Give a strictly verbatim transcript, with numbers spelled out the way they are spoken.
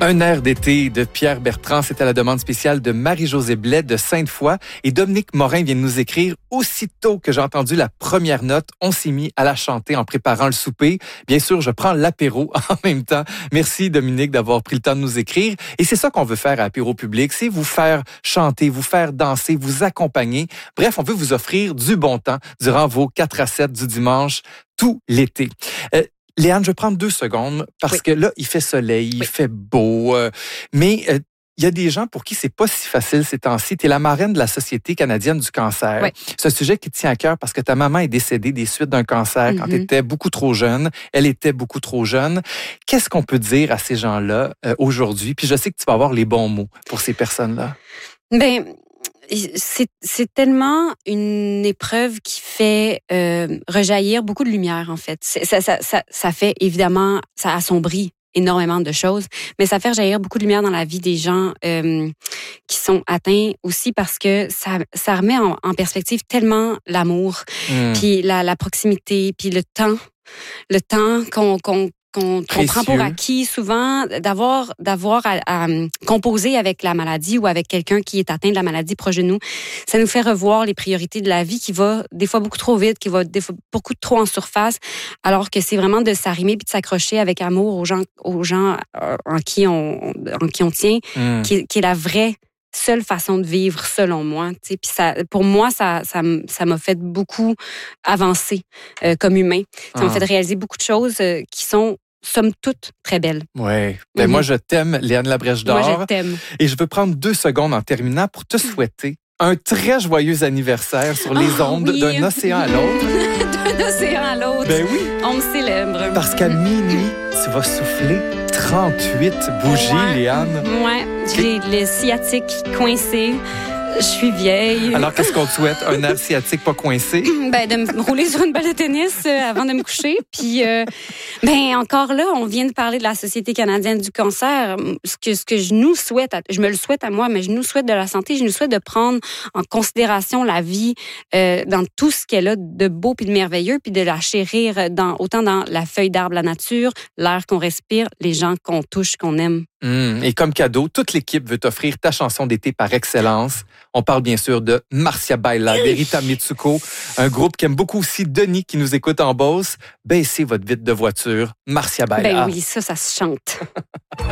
Un air d'été de Pierre Bertrand, c'était la demande spéciale de Marie-Josée Blais de Sainte-Foy. Et Dominique Morin vient de nous écrire « Aussitôt que j'ai entendu la première note, on s'est mis à la chanter en préparant le souper. Bien sûr, je prends l'apéro en même temps. » Merci Dominique d'avoir pris le temps de nous écrire. Et c'est ça qu'on veut faire à Apéro Public, c'est vous faire chanter, vous faire danser, vous accompagner. Bref, on veut vous offrir du bon temps durant vos quatre à sept du dimanche tout l'été. Euh, Léane, je vais prendre deux secondes parce oui. que là, il fait soleil, il oui. fait beau, euh, mais euh, il y a des gens pour qui c'est pas si facile ces temps-ci. Tu es la marraine de la Société canadienne du cancer. Oui. C'est un sujet qui te tient à cœur parce que ta maman est décédée des suites d'un cancer mm-hmm. quand tu étais beaucoup trop jeune. Elle était beaucoup trop jeune. Qu'est-ce qu'on peut dire à ces gens-là euh, aujourd'hui? Puis je sais que tu vas avoir les bons mots pour ces personnes-là. Ben... C'est, c'est tellement une épreuve qui fait euh, rejaillir beaucoup de lumière, en fait. C'est, ça, ça, ça, ça fait, évidemment, ça assombrit énormément de choses, mais ça fait rejaillir beaucoup de lumière dans la vie des gens euh, qui sont atteints aussi parce que ça, ça remet en, en perspective tellement l'amour, mmh. puis la, la proximité, puis le temps, le temps qu'on... qu'on qu'on, qu'on prend pour acquis souvent, d'avoir d'avoir à, à composer avec la maladie ou avec quelqu'un qui est atteint de la maladie proche de nous. Ça nous fait revoir les priorités de la vie qui va des fois beaucoup trop vite, qui va des fois beaucoup trop en surface, alors que c'est vraiment de s'arrimer puis de s'accrocher avec amour aux gens aux gens en qui on en qui on tient, mmh. qui, qui est la vraie seule façon de vivre, selon moi. Puis ça, pour moi, ça, ça, ça m'a fait beaucoup avancer euh, comme humain. Ça ah. m'a fait réaliser beaucoup de choses euh, qui sont, somme toute, très belles. Oui. Ben mm-hmm. Moi, je t'aime, Léane Labrèche d'Or. Moi, je t'aime. Et je veux prendre deux secondes en terminant pour te souhaiter un très joyeux anniversaire sur les oh, ondes oui. d'un océan à l'autre. d'un océan à l'autre. Ben oui. On me célèbre. Parce qu'à minuit, tu vas souffler trente-huit bougies, ouais. Léane. Ouais, j'ai le sciatique coincé. Je suis vieille. Alors, qu'est-ce qu'on te souhaite? Un nerf sciatique pas coincé? Ben, de me rouler sur une balle de tennis euh, avant de me coucher. Puis, euh, ben, encore là, on vient de parler de la Société canadienne du cancer. Ce que, ce que je nous souhaite, je me le souhaite à moi, mais je nous souhaite de la santé, je nous souhaite de prendre en considération la vie euh, dans tout ce qu'elle a de beau puis de merveilleux, puis de la chérir dans, autant dans la feuille d'arbre, la nature, l'air qu'on respire, les gens qu'on touche, qu'on aime. Mmh. Et comme cadeau, toute l'équipe veut t'offrir ta chanson d'été par excellence. On parle bien sûr de Marcia Baila, d'Erita Mitsuko, un groupe qui aime beaucoup aussi Denis qui nous écoute en Beauce. Baissez votre vitre de voiture, Marcia Baila. Ben oui, ça, ça se chante.